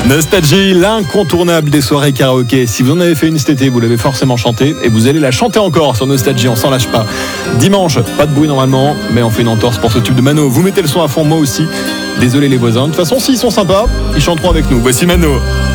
Nostalgie, l'incontournable des soirées karaoké. Si vous en avez fait une cet été, vous l'avez forcément chanté et vous allez la chanter encore sur Nostalgie, on s'en lâche pas. Dimanche, pas de bruit normalement, mais on fait une entorse pour ce tube de Mano. Vous mettez le son à fond, moi aussi. Désolé les voisins, de toute façon s'ils sont sympas, ils chanteront avec nous. Voici Mano.